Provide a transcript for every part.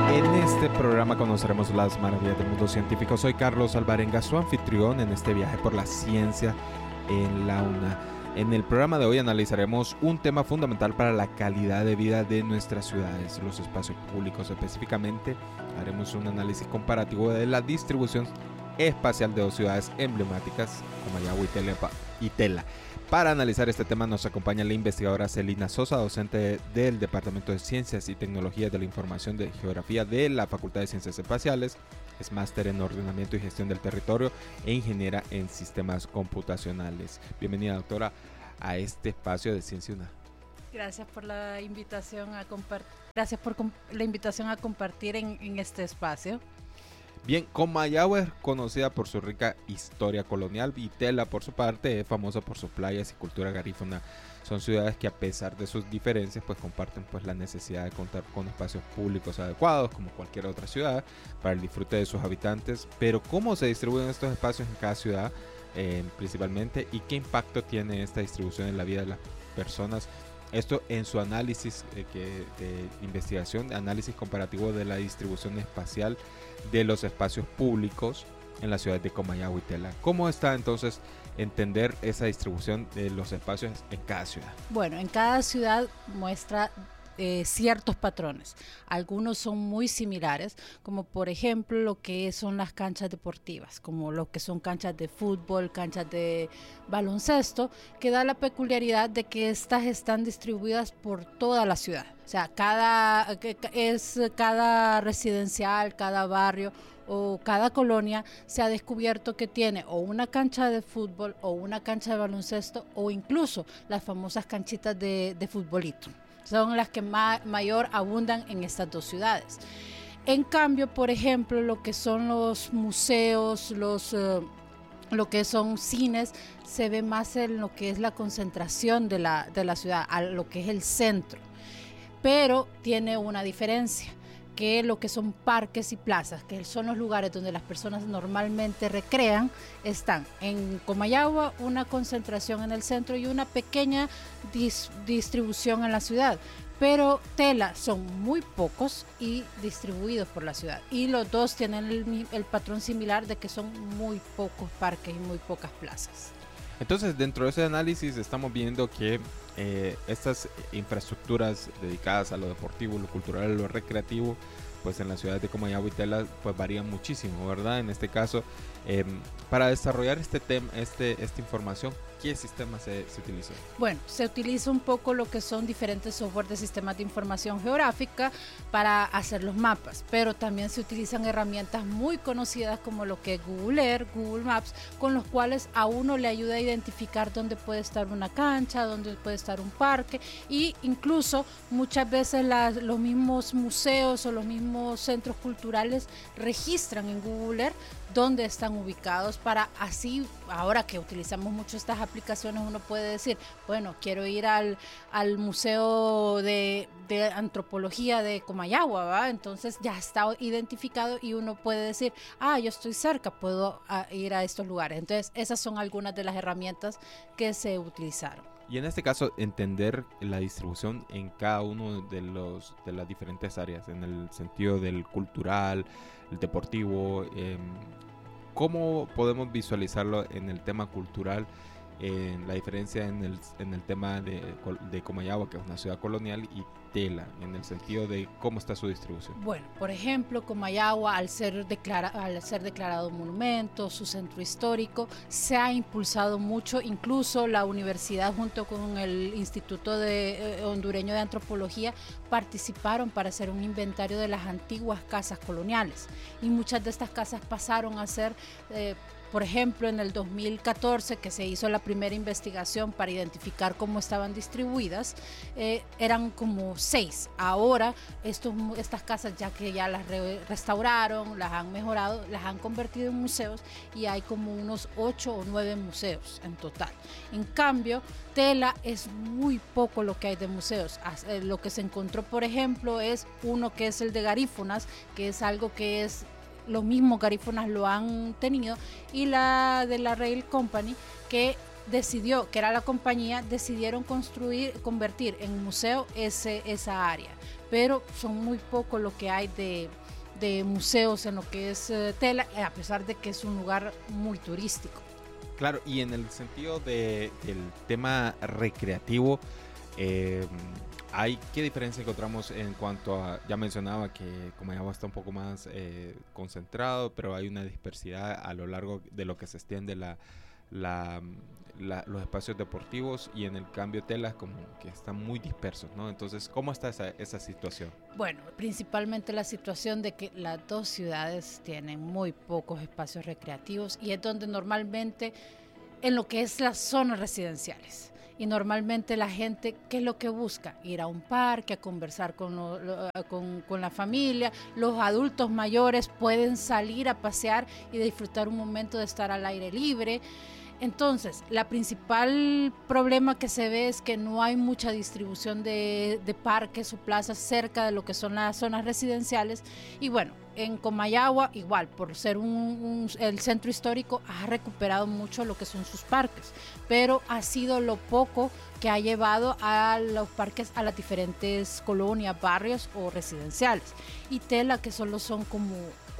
En este programa conoceremos las maravillas del mundo científico. Soy Carlos Alvarenga, su anfitrión en este viaje por la ciencia en la UNA. En el programa de hoy analizaremos un tema fundamental para la calidad de vida de nuestras ciudades, los espacios públicos. Específicamente, haremos un análisis comparativo de la distribución espacial de dos ciudades emblemáticas, Comayagua y Tela. Para analizar este tema nos acompaña la investigadora Celina Sosa, docente del Departamento de Ciencias y Tecnologías de la Información de Geografía de la Facultad de Ciencias Espaciales. Es máster en Ordenamiento y Gestión del Territorio e ingeniera en Sistemas Computacionales. Bienvenida, doctora, a este espacio de Ciencia UNA. Gracias por la invitación a compartir. Gracias por la invitación a compartir en este espacio. Bien, Comayagua es conocida por su rica historia colonial y Tela, por su parte, es famosa por sus playas y cultura garífuna. Son ciudades que, a pesar de sus diferencias, pues comparten la necesidad de contar con espacios públicos adecuados, como cualquier otra ciudad, para el disfrute de sus habitantes. Pero ¿cómo se distribuyen estos espacios en cada ciudad, principalmente? ¿Y qué impacto tiene esta distribución en la vida de las personas? Esto en su análisis de investigación, análisis comparativo de la distribución espacial de los espacios públicos en las ciudades de Comayagua y Tela. ¿Cómo está entonces entender esa distribución de los espacios en cada ciudad? Bueno, en cada ciudad muestra ciertos patrones. Algunos son muy similares, como por ejemplo lo que son las canchas deportivas, como lo que son canchas de fútbol, canchas de baloncesto, que da la peculiaridad de que estas están distribuidas por toda la ciudad. O sea, cada residencial, cada barrio o cada colonia se ha descubierto que tiene o una cancha de fútbol o una cancha de baloncesto o incluso las famosas canchitas de futbolito. Son las que mayor abundan en estas dos ciudades. En cambio, por ejemplo, lo que son los museos, lo que son cines, se ve más en lo que es la concentración de la ciudad, a lo que es el centro. Pero tiene una diferencia, que lo que son parques y plazas, que son los lugares donde las personas normalmente recrean, están en Comayagua una concentración en el centro y una pequeña distribución en la ciudad. Pero Tela son muy pocos y distribuidos por la ciudad. Y los dos tienen el patrón similar de que son muy pocos parques y muy pocas plazas. Entonces, dentro de ese análisis estamos viendo que estas infraestructuras dedicadas a lo deportivo, lo cultural, lo recreativo, pues en las ciudades de Comayagua y Tela pues varían muchísimo, ¿verdad? En este caso, para desarrollar esta información, ¿qué sistema se utiliza? Bueno, se utiliza un poco lo que son diferentes software de sistemas de información geográfica para hacer los mapas, pero también se utilizan herramientas muy conocidas como lo que es Google Earth, Google Maps, con los cuales a uno le ayuda a identificar dónde puede estar una cancha, dónde puede estar un parque, y incluso muchas veces los mismos museos o los mismos centros culturales registran en Google Earth dónde están ubicados, para así, ahora que utilizamos mucho estas aplicaciones, uno puede decir, bueno, quiero ir al Museo de Antropología de Comayagua, ¿va? Entonces ya está identificado y uno puede decir, yo estoy cerca, puedo ir a estos lugares. Entonces esas son algunas de las herramientas que se utilizaron. Y en este caso, entender la distribución en cada uno de las diferentes áreas, en el sentido del cultural, el deportivo, ¿cómo podemos visualizarlo en el tema cultural? La diferencia en el tema de Comayagua, que es una ciudad colonial, y Tela, en el sentido de cómo está su distribución. Bueno, por ejemplo, Comayagua, al ser declarado monumento, su centro histórico, se ha impulsado mucho, incluso la universidad junto con el Instituto Hondureño de Antropología participaron para hacer un inventario de las antiguas casas coloniales, y muchas de estas casas pasaron a ser por ejemplo, en el 2014, que se hizo la primera investigación para identificar cómo estaban distribuidas, eran como 6. Ahora, estas casas, ya que ya las restauraron, las han mejorado, las han convertido en museos, y hay como unos 8 o 9 museos en total. En cambio, Tela es muy poco lo que hay de museos. Lo que se encontró, por ejemplo, es uno que es el de garífunas, que es algo que es los mismos garífunas lo han tenido, y la de la Rail Company, que decidió, que era la compañía, decidieron convertir en museo esa área, pero son muy pocos lo que hay de museos en lo que es Tela, a pesar de que es un lugar muy turístico. Claro, y en el sentido del tema recreativo, ¿qué diferencia encontramos en cuanto a, ya mencionaba que Comayagua está un poco más concentrado, pero hay una dispersidad a lo largo de lo que se extiende los espacios deportivos, y en el cambio Telas como que están muy dispersos, ¿no? Entonces, ¿cómo está esa situación? Bueno, principalmente la situación de que las dos ciudades tienen muy pocos espacios recreativos y es donde normalmente, en lo que es las zonas residenciales, y normalmente la gente, ¿qué es lo que busca? Ir a un parque, a conversar con la familia. Los adultos mayores pueden salir a pasear y disfrutar un momento de estar al aire libre. Entonces, la principal problema que se ve es que no hay mucha distribución de parques o plazas cerca de lo que son las zonas residenciales. Y bueno, en Comayagua, igual, por ser el centro histórico, ha recuperado mucho lo que son sus parques, pero ha sido lo poco que ha llevado a los parques a las diferentes colonias, barrios o residenciales. Y Tela, que solo son como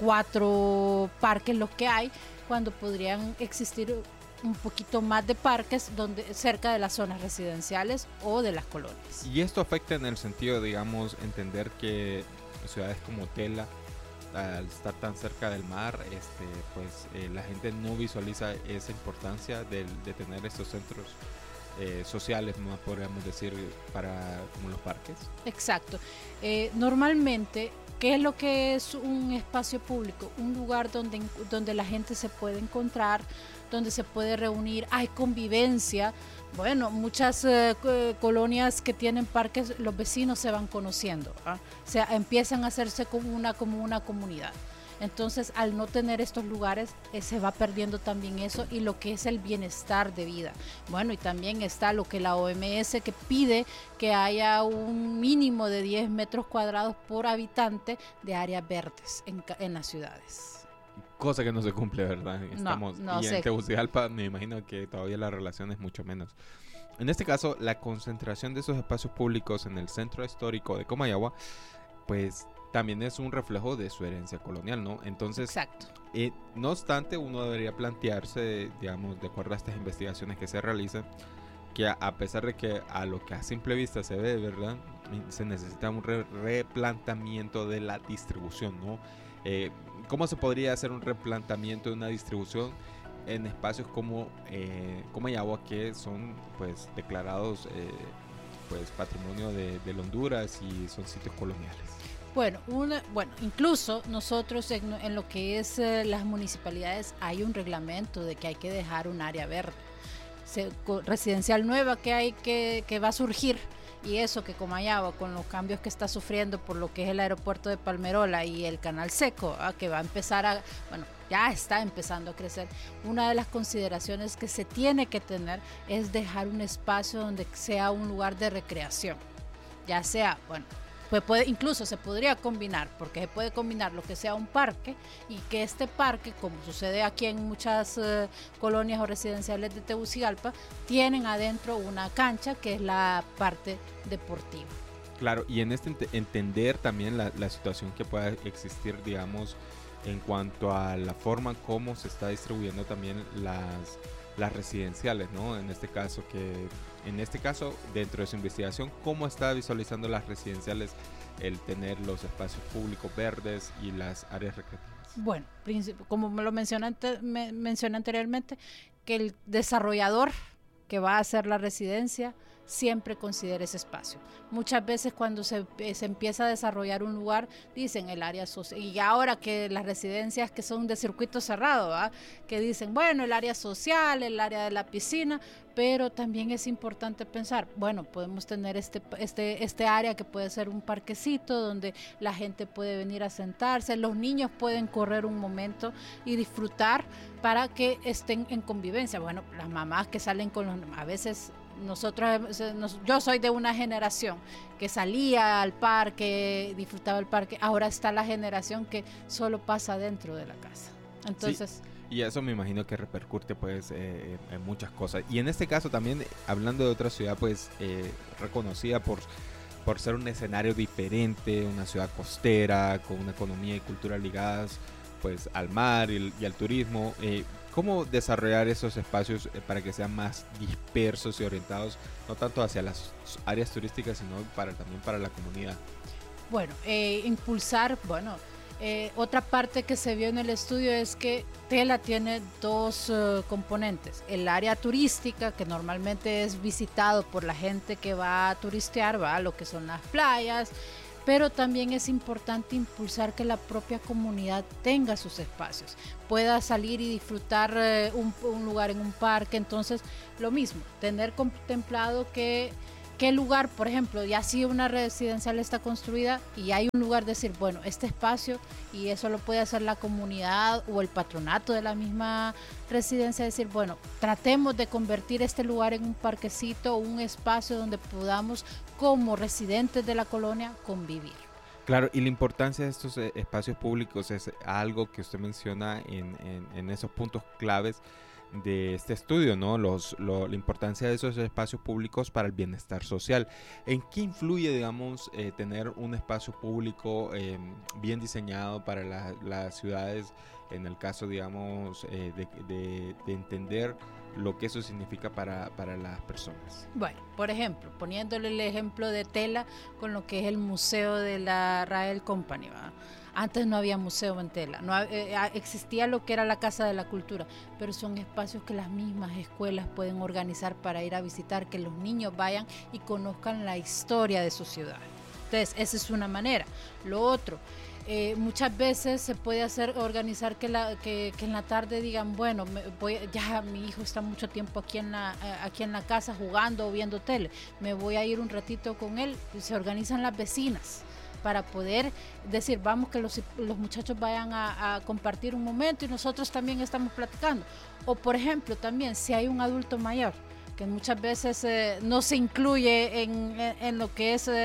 4 parques los que hay, cuando podrían existir un poquito más de parques cerca de las zonas residenciales o de las colonias. Y esto afecta en el sentido, digamos, entender que ciudades como Tela, al estar tan cerca del mar, la gente no visualiza esa importancia de tener estos centros sociales, no podríamos decir, como los parques. Exacto. Normalmente, ¿qué es lo que es un espacio público? Un lugar donde la gente se puede encontrar, donde se puede reunir, hay convivencia. Bueno, muchas colonias que tienen parques, los vecinos se van conociendo, ¿ah? O sea, empiezan a hacerse como una comunidad. Entonces, al no tener estos lugares, se va perdiendo también eso y lo que es el bienestar de vida. Bueno, y también está lo que la OMS que pide que haya un mínimo de 10 metros cuadrados por habitante de áreas verdes en las ciudades. Cosa que no se cumple, ¿verdad? No y sé. En Tegucigalpa me imagino que todavía la relación es mucho menos. En este caso, la concentración de esos espacios públicos en el centro histórico de Comayagua, pues también es un reflejo de su herencia colonial, ¿no? Entonces, exacto. No obstante, uno debería plantearse, digamos, de acuerdo a estas investigaciones que se realizan, que a pesar de que a lo que a simple vista se ve, ¿verdad?, se necesita un replanteamiento de la distribución, ¿no? ¿Cómo se podría hacer un replanteamiento de una distribución en espacios como Comayagua, que son pues declarados pues patrimonio de Honduras y son sitios coloniales? Bueno, incluso nosotros en lo que es las municipalidades hay un reglamento de que hay que dejar un área verde residencial nueva que va a surgir. Y eso que Comayagua, con los cambios que está sufriendo por lo que es el aeropuerto de Palmerola y el canal seco, que va a empezar ya está empezando a crecer. Una de las consideraciones que se tiene que tener es dejar un espacio donde sea un lugar de recreación, ya sea, incluso se podría combinar, porque se puede combinar lo que sea un parque y que este parque, como sucede aquí en muchas colonias o residenciales de Tegucigalpa, tienen adentro una cancha que es la parte deportiva. Claro, y en entender también la situación que pueda existir, digamos, en cuanto a la forma como se está distribuyendo también las residenciales, ¿no? En este caso, dentro de su investigación, ¿cómo está visualizando las residenciales el tener los espacios públicos verdes y las áreas recreativas? Bueno, como me lo mencioné anteriormente, que el desarrollador que va a hacer la residencia siempre considere ese espacio. Muchas veces cuando se empieza a desarrollar un lugar, dicen el área social, y ahora que las residencias que son de circuito cerrado, que dicen, bueno, el área social, el área de la piscina, pero también es importante pensar, bueno, podemos tener este área que puede ser un parquecito donde la gente puede venir a sentarse, los niños pueden correr un momento y disfrutar para que estén en convivencia. Bueno, las mamás que salen a veces yo soy de una generación que salía al parque, disfrutaba el parque, ahora está la generación que solo pasa dentro de la casa. Entonces, sí. Y eso me imagino que repercute pues en muchas cosas. Y en este caso también, hablando de otra ciudad pues reconocida por ser un escenario diferente, una ciudad costera, con una economía y cultura ligadas pues al mar y al turismo. ¿Cómo desarrollar esos espacios para que sean más dispersos y orientados no tanto hacia las áreas turísticas, sino también para la comunidad? Bueno, impulsar, otra parte que se vio en el estudio es que Tela tiene dos componentes. El área turística, que normalmente es visitado por la gente que va a turistear, va a lo que son las playas, pero también es importante impulsar que la propia comunidad tenga sus espacios, pueda salir y disfrutar un lugar en un parque. Entonces, lo mismo, tener contemplado qué lugar, por ejemplo, ya si una residencial está construida y hay un lugar, decir, bueno, este espacio, y eso lo puede hacer la comunidad o el patronato de la misma residencia, decir, bueno, tratemos de convertir este lugar en un parquecito o un espacio donde podamos, como residentes de la colonia, convivir. Claro, y la importancia de estos espacios públicos es algo que usted menciona en esos puntos claves de este estudio, ¿no? La importancia de esos espacios públicos para el bienestar social. ¿En qué influye, digamos, tener un espacio público bien diseñado para las ciudades, en el caso, digamos, de entender lo que eso significa para las personas? Bueno, por ejemplo, poniéndole el ejemplo de Tela con lo que es el museo de la Rael Company, ¿va? Antes no había museo en Tela, no existía lo que era la Casa de la Cultura, pero son espacios que las mismas escuelas pueden organizar para ir a visitar, que los niños vayan y conozcan la historia de su ciudad. Entonces, esa es una manera. Lo otro, muchas veces se puede organizar que en la tarde digan, bueno, ya mi hijo está mucho tiempo aquí en la casa jugando o viendo tele, me voy a ir un ratito con él. Se organizan las vecinas para poder decir, vamos, que los muchachos vayan a compartir un momento y nosotros también estamos platicando. O por ejemplo, también si hay un adulto mayor, que muchas veces no se incluye en lo que es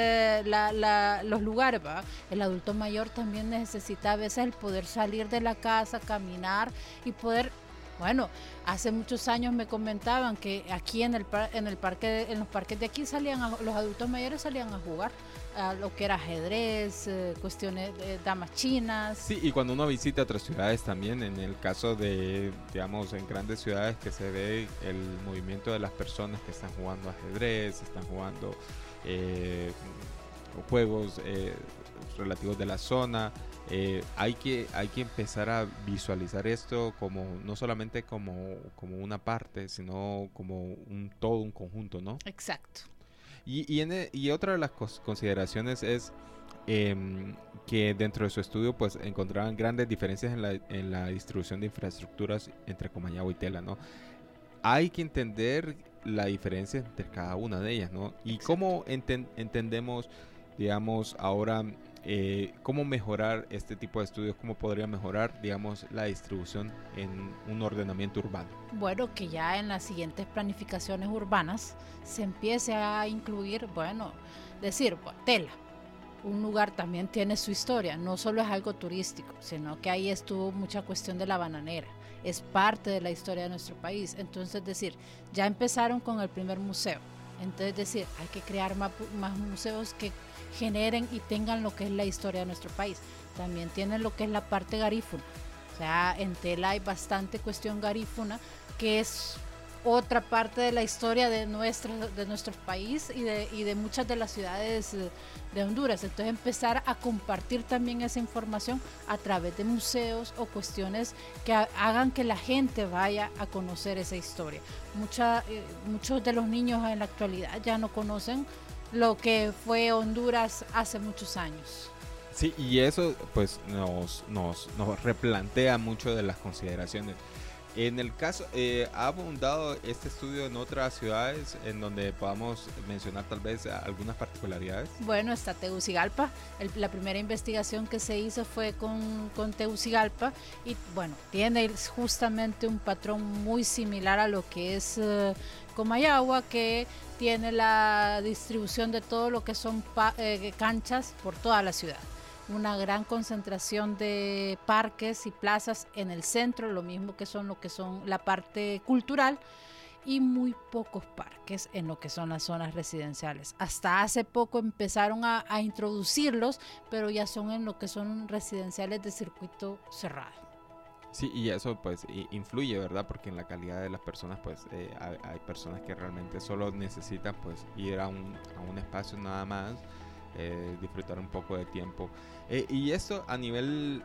los lugares, ¿va? El adulto mayor también necesita a veces el poder salir de la casa, caminar y poder. Bueno, hace muchos años me comentaban que aquí en los parques de aquí los adultos mayores salían a jugar a lo que era ajedrez, cuestiones de damas chinas. Sí, y cuando uno visita otras ciudades también, en el caso de, digamos, en grandes ciudades, que se ve el movimiento de las personas que están jugando ajedrez, están jugando juegos relativos de la zona. Hay que empezar a visualizar esto como no solamente como una parte, sino como un todo, un conjunto, ¿no? Exacto. Y otra de las consideraciones es que dentro de su estudio pues encontraban grandes diferencias en la distribución de infraestructuras entre Comayagua y Tela, ¿no? Hay que entender la diferencia entre cada una de ellas, ¿no? Y exacto. Cómo entendemos, digamos, ahora cómo mejorar este tipo de estudios, cómo podría mejorar, digamos, la distribución en un ordenamiento urbano. Bueno, que ya en las siguientes planificaciones urbanas se empiece a incluir, Tela, un lugar también tiene su historia, no solo es algo turístico, sino que ahí estuvo mucha cuestión de la bananera, es parte de la historia de nuestro país. Entonces, ya empezaron con el primer museo, entonces hay que crear más museos que generen y tengan lo que es la historia de nuestro país. También tienen lo que es la parte garífuna, o sea, en Tela hay bastante cuestión garífuna, que es otra parte de la historia de nuestro país y de muchas de las ciudades de Honduras. Entonces empezar a compartir también esa información a través de museos o cuestiones que hagan que la gente vaya a conocer esa historia. Muchos de los niños en la actualidad ya no conocen lo que fue Honduras hace muchos años. Sí, y eso pues nos replantea mucho de las consideraciones. En el caso, ¿ha abundado este estudio en otras ciudades en donde podamos mencionar tal vez algunas particularidades? Bueno, está Tegucigalpa. La primera investigación que se hizo fue con Tegucigalpa y bueno, tiene justamente un patrón muy similar a lo que es Comayagua, que tiene la distribución de todo lo que son canchas por toda la ciudad. una gran concentración de parques y plazas en el centro, lo mismo que son la parte cultural, y muy pocos parques en lo que son las zonas residenciales. Hasta hace poco empezaron a introducirlos, pero ya son en lo que son residenciales de circuito cerrado. Sí, y eso pues influye, ¿verdad? Porque en la calidad de las personas pues hay personas que realmente solo necesitan pues ir a un espacio nada más, disfrutar un poco de tiempo. Y esto a nivel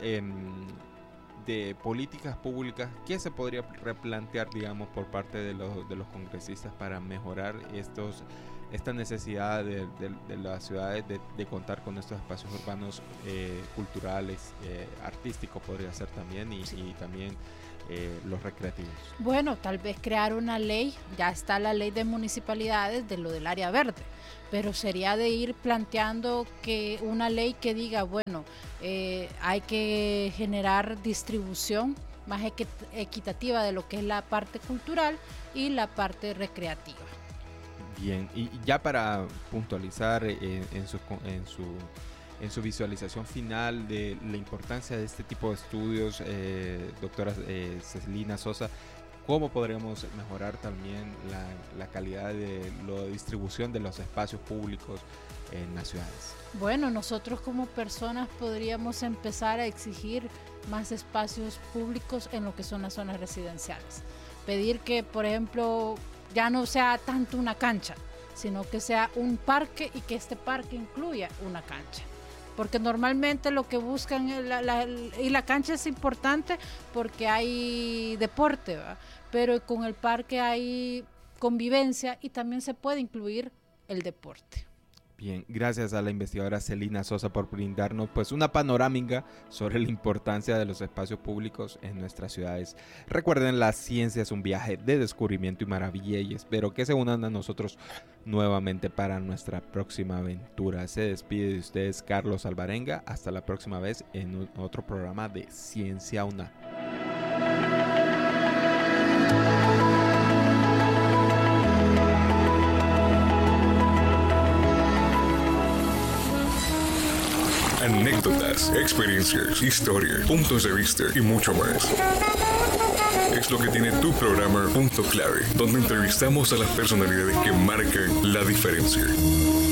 de políticas públicas, ¿qué se podría replantear, digamos, por parte de los congresistas para mejorar esta necesidad de las ciudades de contar con estos espacios urbanos culturales, artísticos podría ser también, y también los recreativos? Bueno, tal vez crear una ley, ya está la ley de municipalidades de lo del área verde, pero sería de ir planteando que una ley que diga, bueno, hay que generar distribución más equitativa de lo que es la parte cultural y la parte recreativa. Bien, y ya para puntualizar en su visualización final de la importancia de este tipo de estudios, doctora Celina Sosa, ¿cómo podríamos mejorar también la calidad de la distribución de los espacios públicos en las ciudades? Bueno, nosotros como personas podríamos empezar a exigir más espacios públicos en lo que son las zonas residenciales. Pedir que, por ejemplo, ya no sea tanto una cancha, sino que sea un parque y que este parque incluya una cancha. Porque normalmente lo que buscan, y la cancha es importante porque hay deporte, ¿verdad? Pero con el parque hay convivencia y también se puede incluir el deporte. Bien, gracias a la investigadora Celina Sosa por brindarnos pues una panorámica sobre la importancia de los espacios públicos en nuestras ciudades. Recuerden, la ciencia es un viaje de descubrimiento y maravilla, y espero que se unan a nosotros nuevamente para nuestra próxima aventura. Se despide de ustedes Carlos Alvarenga. Hasta la próxima vez en otro programa de Ciencia UNA. Anécdotas, experiencias, historias, puntos de vista y mucho más. Es lo que tiene tu programa Punto Clave, donde entrevistamos a las personalidades que marcan la diferencia.